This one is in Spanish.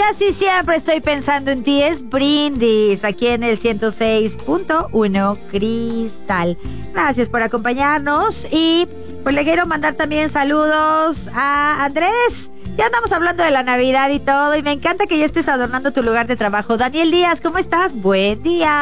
Casi siempre estoy pensando en ti, es Brindis, aquí en el 106.1 Cristal. Gracias por acompañarnos y pues le quiero mandar también saludos a Andrés. Ya andamos hablando de la Navidad y todo, y me encanta que ya estés adornando tu lugar de trabajo. Daniel Díaz, ¿cómo estás? Buen día.